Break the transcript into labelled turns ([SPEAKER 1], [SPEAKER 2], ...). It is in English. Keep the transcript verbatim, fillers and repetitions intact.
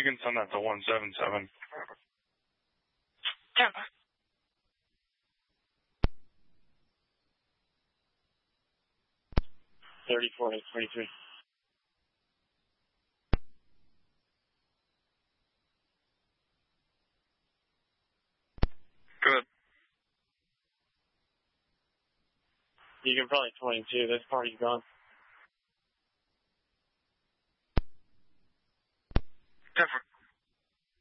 [SPEAKER 1] you can send that to one seven seven.
[SPEAKER 2] Yeah.
[SPEAKER 3] thirty-four eight twenty-three.
[SPEAKER 1] Good.
[SPEAKER 3] You can probably twenty-two. This party's gone.